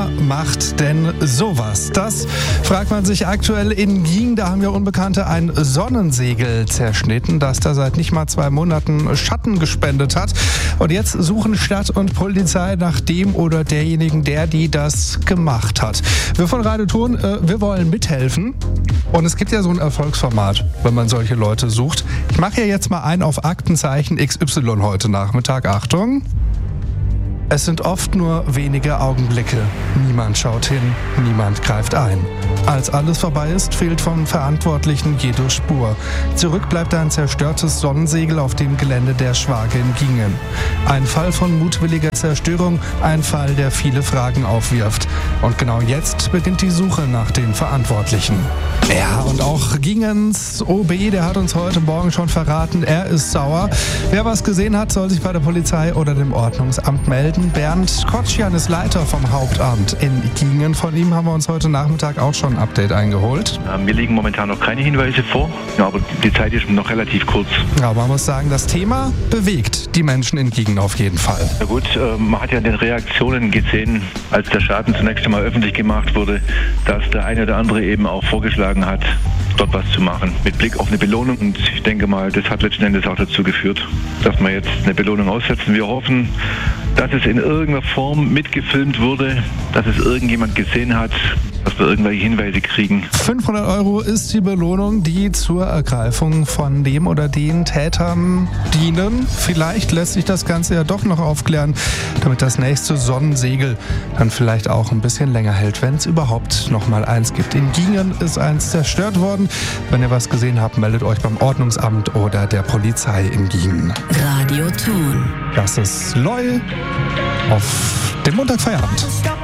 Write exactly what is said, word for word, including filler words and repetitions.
Wer macht denn sowas? Das fragt man sich aktuell in Giengen. Da haben ja Unbekannte ein Sonnensegel zerschnitten, das da seit nicht mal zwei Monaten Schatten gespendet hat. Und jetzt suchen Stadt und Polizei nach dem oder derjenigen, der die das gemacht hat. Wir von Radio Thurn, äh, wir wollen mithelfen. Und es gibt ja so ein Erfolgsformat, wenn man solche Leute sucht. Ich mache ja jetzt mal ein auf Aktenzeichen X Y heute Nachmittag. Achtung! Es sind oft nur wenige Augenblicke. Niemand schaut hin, niemand greift ein. Als alles vorbei ist, fehlt vom Verantwortlichen jede Spur. Zurück bleibt ein zerstörtes Sonnensegel auf dem Gelände der Schwage in Giengen. Ein Fall von mutwilliger Zerstörung, ein Fall, der viele Fragen aufwirft. Und genau jetzt beginnt die Suche nach den Verantwortlichen. Ja, und auch Giengens O B, der hat uns heute Morgen schon verraten, er ist sauer. Wer was gesehen hat, soll sich bei der Polizei oder dem Ordnungsamt melden. Bernd Kotschan ist Leiter vom Hauptamt in Giengen. Von ihm haben wir uns heute Nachmittag auch schon ein Update eingeholt. Mir liegen momentan noch keine Hinweise vor, aber die Zeit ist noch relativ kurz. Ja, man muss sagen, das Thema bewegt die Menschen in Giengen auf jeden Fall. Na gut, man hat ja in den Reaktionen gesehen, als der Schaden zunächst einmal öffentlich gemacht wurde, dass der eine oder andere eben auch vorgeschlagen hat, dort was zu machen, mit Blick auf eine Belohnung. Und ich denke mal, das hat letzten Endes auch dazu geführt, dass wir jetzt eine Belohnung aussetzen. Wir hoffen, dass es in irgendeiner Form mitgefilmt wurde, dass es irgendjemand gesehen hat, dass wir irgendwelche Hinweise kriegen. fünfhundert Euro ist die Belohnung, die zur Ergreifung von dem oder den Tätern dienen. Vielleicht lässt sich das Ganze ja doch noch aufklären, damit das nächste Sonnensegel dann vielleicht auch ein bisschen länger hält, wenn es überhaupt noch mal eins gibt. In Giengen ist eins zerstört worden. Wenn ihr was gesehen habt, meldet euch beim Ordnungsamt oder der Polizei in Giengen. Radio Thurn. Das ist Loy auf dem Montagfeierabend.